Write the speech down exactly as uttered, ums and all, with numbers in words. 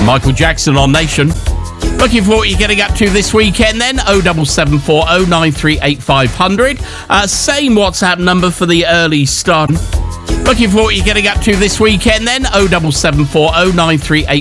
Michael Jackson on Nation. Looking for what you're getting up to this weekend then. oh seven seven four oh nine three eight five hundred. Uh, same WhatsApp number for the early start. Looking for what you're getting up to this weekend then. oh seven seven four oh nine three eight